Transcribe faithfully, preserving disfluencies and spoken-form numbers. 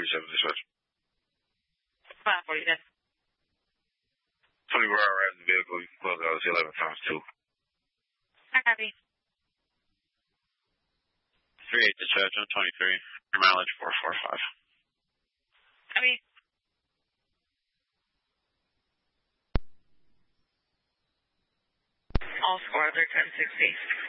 forty-seven dispatch. five forty-seven. twenty-four hour ride in the vehicle. You can close out to eleven times two. I copy. three eight dispatch, one twenty-three. Your mileage four four five. Copy. All squads are ten sixty.